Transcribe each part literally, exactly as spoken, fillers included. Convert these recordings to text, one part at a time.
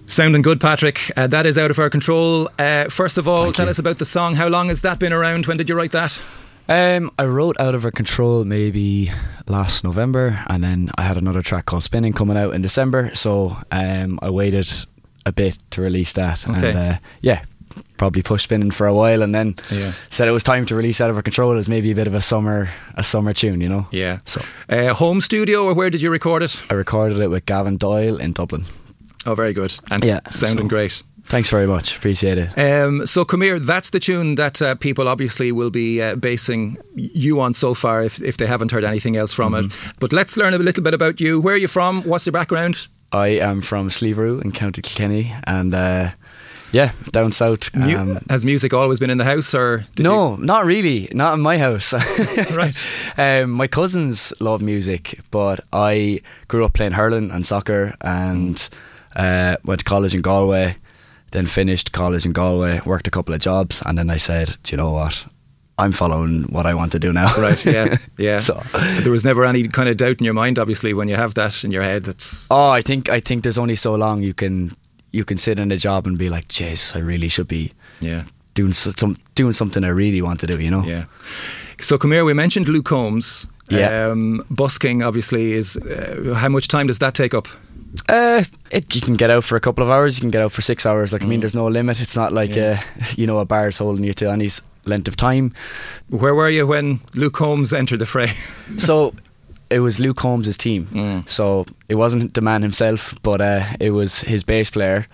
Sounding good, Patrick. Uh, that is Out of Our Control. Uh, first of all, Thank tell you. us about the song. How long has that been around? When did you write that? Um, I wrote Out of Our Control maybe last November, and then I had another track called Spinning coming out in December, so um, I waited a bit to release that. Okay. And uh, yeah, probably pushed Spinning for a while, and then Yeah. said it was time to release Out of Our Control as maybe a bit of a summer a summer tune, you know. Yeah. So Uh, home studio, or where did you record it? I recorded it with Gavin Doyle in Dublin. Oh, very good. And Yeah, s- sounding so- great. Thanks very much, appreciate it. Um, so, come here. That's the tune that uh, people obviously will be uh, basing you on so far, if if they haven't heard anything else from Mm-hmm. it. But let's learn a little bit about you. Where are you from? What's your background? I am from Sleeveroo in County Kilkenny, and uh, yeah, down south. Mu- Um, Has music always been in the house, or did no, not really. Not in my house. you- right? um, my cousins love music, but I grew up playing hurling and soccer, and uh, went to college in Galway. Then finished college in Galway, worked a couple of jobs, and then I said, do you know what? I'm following what I want to do now. Right. Yeah. Yeah. So, But there was never any kind of doubt in your mind, obviously, when you have that in your head. That's oh, I think I think there's only so long you can you can sit in a job and be like, jeez, I really should be yeah. doing so- some doing something I really want to do. You know? Yeah. So, come here. We mentioned Luke Combs. Yeah. Um, busking, obviously, is uh, how much time does that take up? Uh, it, you can get out for a couple of hours. You can get out for six hours. Like I mean, there's no limit. It's not like Yeah. uh, you know, a bar's holding you to any s- length of time. Where were you when Luke Combs entered the fray? So it was Luke Combs' team. Mm. So it wasn't the man himself, but uh, it was his bass player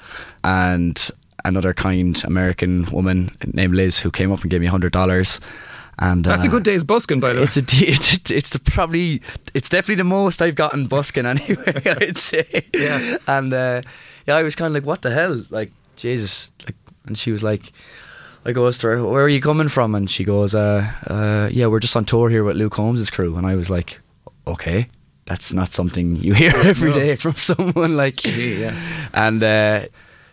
and another kind American woman named Liz who came up and gave me a hundred dollars. And That's uh, a good day's busking, by the way. It's a d- it's a, it's the probably it's definitely the most I've gotten busking anyway. I'd say. Yeah. And uh, yeah, I was kind of like, what the hell, like Jesus, like, and she was like, I goes to her, where are you coming from? And she goes, uh, uh, yeah, we're just on tour here with Luke Combs' crew. And I was like, okay, that's not something you hear every No. day from someone like. Gee, yeah. And uh,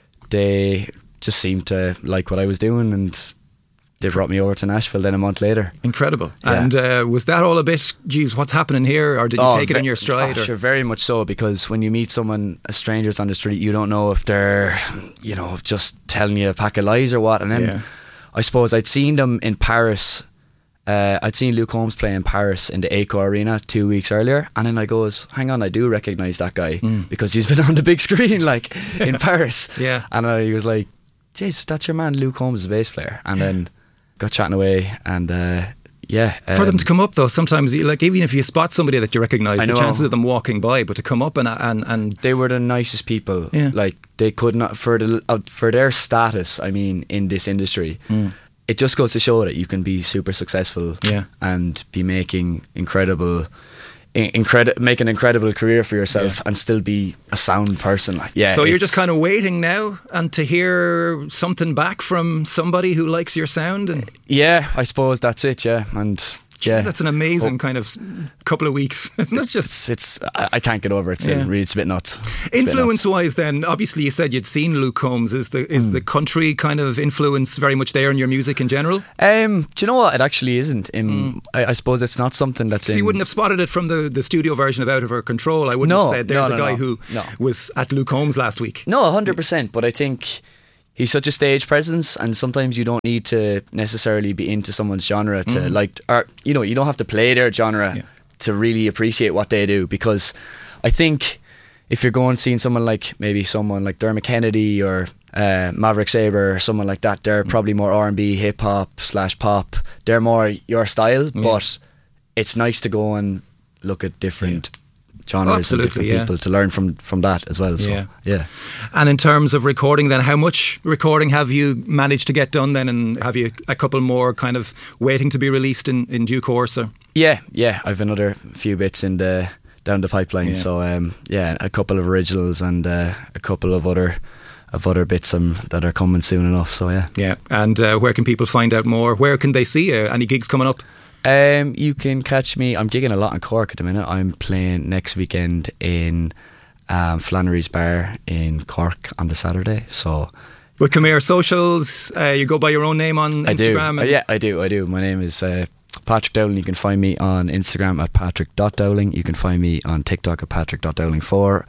they just seemed to like what I was doing, and they brought me over to Nashville then a month later. Incredible. Yeah. And uh, was that all a bit, geez, what's happening here? Or did you Oh, take it ve- in your stride? Oh, or? sure, very much so, because when you meet someone, a strangers on the street, you don't know if they're, you know, just telling you a pack of lies or what. And then Yeah. I suppose I'd seen them in Paris. Uh, I'd seen Luke Combs play in Paris in the Aco Arena two weeks earlier, and then I goes, hang on, I do recognise that guy because he's been on the big screen like in Paris. Yeah. And I was like, jeez, that's your man Luke Combs, the bass player. And then got chatting away, and uh, yeah. For them um, to come up, though, sometimes, you- like, even if you spot somebody that you recognise, I the know. chances of them walking by, but to come up and and, and they were the nicest people. Yeah. Like they could not for the uh, for their status. I mean, in this industry, it just goes to show that you can be super successful. Yeah. And be making incredible, in- incredi- make an incredible career for yourself, Yeah. and still be a sound person. Like yeah. so you're it's- just kind of waiting now and to hear something back from somebody who likes your sound. And yeah. I suppose that's it. Yeah. And yeah, that's an amazing kind of s- couple of weeks, isn't it? Just it's it's I, I can't get over it. Still. Yeah. Really, it's a bit nuts. It's a bit nuts. influence-wise, then obviously you said you'd seen Luke Combs. Is the is the country kind of influence very much there in your music in general? Um, do you know what? It actually isn't. In, I, I suppose it's not something that's So in. you wouldn't have spotted it from the, the studio version of Out of Our Control. I wouldn't No, have said there's no, a no, guy no. who No. was at Luke Combs last week. No, one hundred percent. But I think he's such a stage presence, and sometimes you don't need to necessarily be into someone's genre to like, or you know, you don't have to play their genre Yeah. to really appreciate what they do. Because I think if you're going seeing someone like maybe someone like Dermot Kennedy or uh, Maverick Sabre or someone like that, they're probably more R and B, hip hop slash pop. They're more your style, but it's nice to go and look at different genres and Absolutely, different yeah. people to learn from from that as well. So Yeah. yeah. And in terms of recording, then, how much recording have you managed to get done then, and have you a couple more kind of waiting to be released in, in due course? Or? Yeah, yeah. I've another few bits in the down the pipeline. Yeah. So um, yeah, a couple of originals and uh, a couple of other of other bits um, that are coming soon enough. So yeah. Yeah. And uh, where can people find out more? Where can they see you? Any gigs coming up? Um, you can catch me. I'm gigging a lot in Cork at the minute. I'm playing next weekend in um, Flannery's Bar in Cork on the Saturday. So With Come Here socials, uh, you go by your own name on I do. Instagram. Uh, yeah, I do. I do. My name is uh, Patrick Dowling. You can find me on Instagram at patrick dot dowling. You can find me on TikTok at patrick dot dowling four.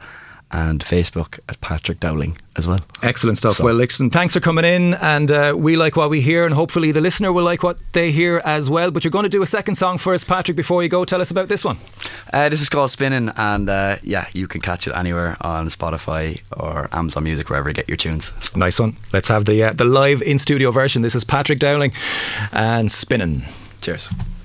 and Facebook at Patrick Dowling as well. Excellent stuff. So. Well, listen, thanks for coming in, and uh, we like what we hear, and hopefully the listener will like what they hear as well. But you're going to do a second song for us, Patrick, before you go. Tell us about this one. Uh, this is called Spinning, and uh, yeah, you can catch it anywhere on Spotify or Amazon Music, wherever you get your tunes. So. Nice one. Let's have the uh, the live in studio version. This is Patrick Dowling and Spinning. Cheers.